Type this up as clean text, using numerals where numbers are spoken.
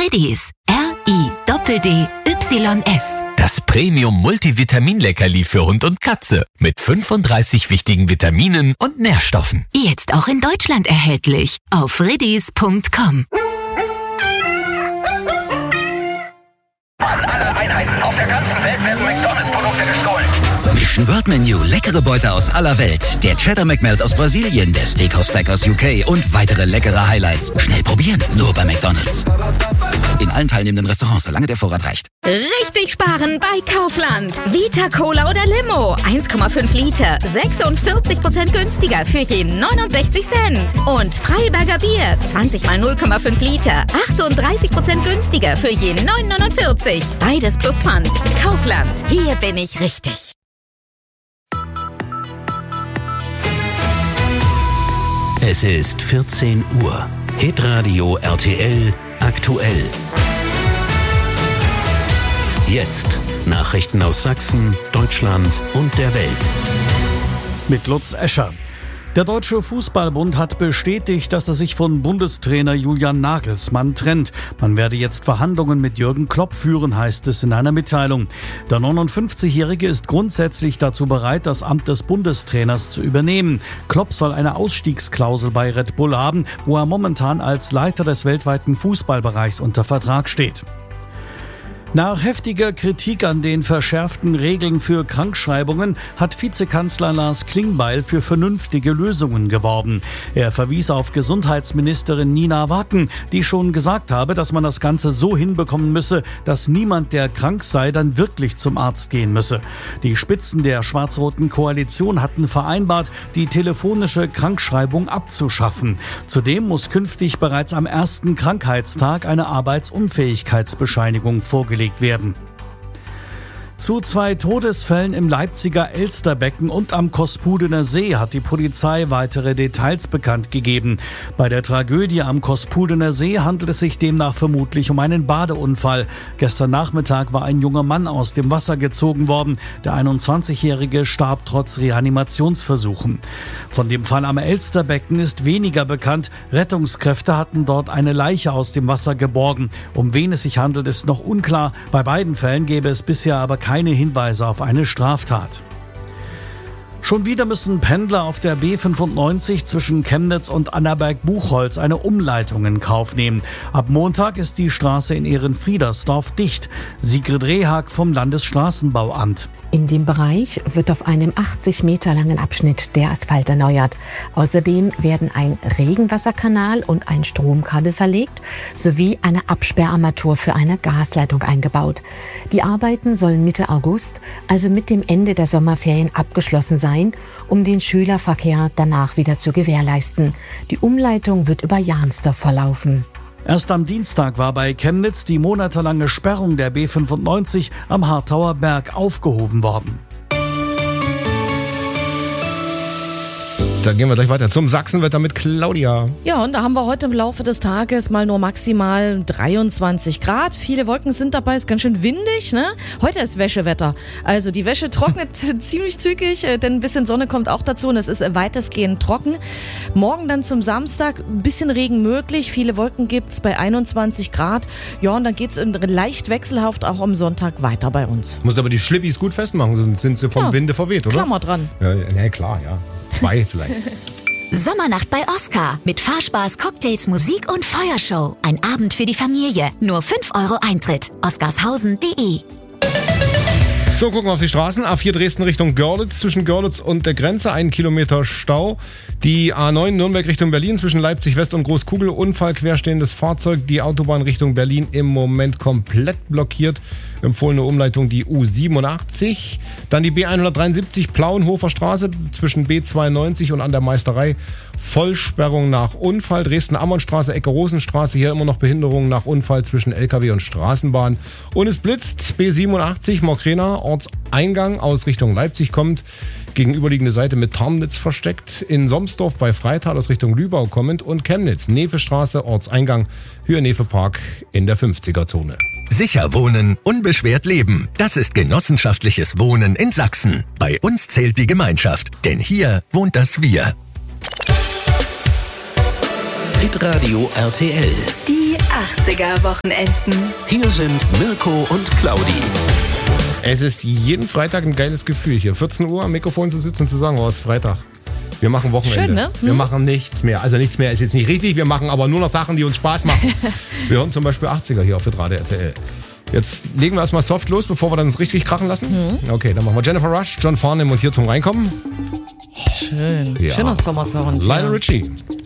Riddies. RIDDYS. Das Premium-Multivitamin-Leckerli für Hund und Katze. Mit 35 wichtigen Vitaminen und Nährstoffen. Jetzt auch in Deutschland erhältlich. Auf riddies.com. An alle Einheiten auf der ganzen Welt werden McDonalds-Produkte gestohlen. Mission World Menu, leckere Beute aus aller Welt. Der Cheddar McMelt aus Brasilien, der Steakhouse Stack aus UK und weitere leckere Highlights. Schnell probieren, nur bei McDonalds. In allen teilnehmenden Restaurants, solange der Vorrat reicht. Richtig sparen bei Kaufland. Vita Cola oder Limo, 1,5 Liter, 46% günstiger für jeden 69 Cent. Und Freiberger Bier, 20 mal 0,5 Liter, 38% günstiger für jeden 9,49. Beides plus Pfand. Kaufland, hier bin ich richtig. Es ist 14 Uhr. Hitradio RTL aktuell. Jetzt Nachrichten aus Sachsen, Deutschland und der Welt. Mit Lutz Escher. Der Deutsche Fußballbund hat bestätigt, dass er sich von Bundestrainer Julian Nagelsmann trennt. Man werde jetzt Verhandlungen mit Jürgen Klopp führen, heißt es in einer Mitteilung. Der 59-Jährige ist grundsätzlich dazu bereit, das Amt des Bundestrainers zu übernehmen. Klopp soll eine Ausstiegsklausel bei Red Bull haben, wo er momentan als Leiter des weltweiten Fußballbereichs unter Vertrag steht. Nach heftiger Kritik an den verschärften Regeln für Krankschreibungen hat Vizekanzler Lars Klingbeil für vernünftige Lösungen geworben. Er verwies auf Gesundheitsministerin Nina Wacken, die schon gesagt habe, dass man das Ganze so hinbekommen müsse, dass niemand, der krank sei, dann wirklich zum Arzt gehen müsse. Die Spitzen der schwarz-roten Koalition hatten vereinbart, die telefonische Krankschreibung abzuschaffen. Zudem muss künftig bereits am ersten Krankheitstag eine Arbeitsunfähigkeitsbescheinigung vorgelegt werden. Zu 2 Todesfällen im Leipziger Elsterbecken und am Kospudener See hat die Polizei weitere Details bekannt gegeben. Bei der Tragödie am Kospudener See handelt es sich demnach vermutlich um einen Badeunfall. Gestern Nachmittag war ein junger Mann aus dem Wasser gezogen worden. Der 21-Jährige starb trotz Reanimationsversuchen. Von dem Fall am Elsterbecken ist weniger bekannt. Rettungskräfte hatten dort eine Leiche aus dem Wasser geborgen. Um wen es sich handelt, ist noch unklar. Bei beiden Fällen gäbe es bisher aber keine Hinweise auf eine Straftat. Schon wieder müssen Pendler auf der B95 zwischen Chemnitz und Annaberg-Buchholz eine Umleitung in Kauf nehmen. Ab Montag ist die Straße in Ehrenfriedersdorf dicht. Sigrid Rehag vom Landesstraßenbauamt. In dem Bereich wird auf einem 80 Meter langen Abschnitt der Asphalt erneuert. Außerdem werden ein Regenwasserkanal und ein Stromkabel verlegt, sowie eine Absperrarmatur für eine Gasleitung eingebaut. Die Arbeiten sollen Mitte August, also mit dem Ende der Sommerferien, abgeschlossen sein, um den Schülerverkehr danach wieder zu gewährleisten. Die Umleitung wird über Jahnsdorf verlaufen. Erst am Dienstag war bei Chemnitz die monatelange Sperrung der B95 am Hartauer Berg aufgehoben worden. Dann gehen wir gleich weiter zum Sachsenwetter mit Claudia. Ja, und da haben wir heute im Laufe des Tages mal nur maximal 23 Grad. Viele Wolken sind dabei, ist ganz schön windig, ne? Heute ist Wäschewetter. Also die Wäsche trocknet ziemlich zügig, denn ein bisschen Sonne kommt auch dazu und es ist weitestgehend trocken. Morgen dann zum Samstag ein bisschen Regen möglich. Viele Wolken gibt's bei 21 Grad. Ja, und dann geht's leicht wechselhaft auch am Sonntag weiter bei uns. Musst aber die Schlippis gut festmachen, sonst sind sie vom Winde verweht, oder? Klammer dran. Ja, klar, ja. 2 vielleicht. Sommernacht bei Oscar mit Fahrspaß, Cocktails, Musik und Feuershow. Ein Abend für die Familie. Nur 5 € Eintritt. oscarshausen.de. So, gucken wir auf die Straßen. A4 Dresden Richtung Görlitz. Zwischen Görlitz und der Grenze 1 Kilometer Stau. Die A9 Nürnberg Richtung Berlin. Zwischen Leipzig West und Großkugel. Unfall, querstehendes Fahrzeug. Die Autobahn Richtung Berlin im Moment komplett blockiert. Empfohlene Umleitung die U87. Dann die B173 Plauenhofer Straße zwischen B92 und an der Meisterei. Vollsperrung nach Unfall. Dresden-Ammon-Straße, Ecke Rosenstraße. Hier immer noch Behinderung nach Unfall zwischen LKW und Straßenbahn. Und es blitzt. B87 Mokrena, Ortseingang aus Richtung Leipzig kommt. Gegenüberliegende Seite mit Tarnitz versteckt. In Somsdorf bei Freital aus Richtung Lübau kommend. Und Chemnitz, Nevestraße, Ortseingang, Höhe-Nefe-Park in der 50er-Zone. Sicher wohnen, unbeschwert leben. Das ist genossenschaftliches Wohnen in Sachsen. Bei uns zählt die Gemeinschaft, denn hier wohnt das Wir. Hitradio RTL. Die 80er-Wochenenden. Hier sind Mirko und Claudi. Es ist jeden Freitag ein geiles Gefühl, hier 14 Uhr am Mikrofon zu sitzen und zu sagen, es ist Freitag. Wir machen Wochenende. Schön, ne? Wir machen nichts mehr. Also nichts mehr ist jetzt nicht richtig, wir machen aber nur noch Sachen, die uns Spaß machen. Wir hören zum Beispiel 80er hier auf Hitradio RTL. Jetzt legen wir erstmal soft los, bevor wir dann es richtig krachen lassen. Okay, dann machen wir Jennifer Rush, John Farnham und hier zum Reinkommen. Schön. Ja. Schöner Sommersound. Lionel Richie.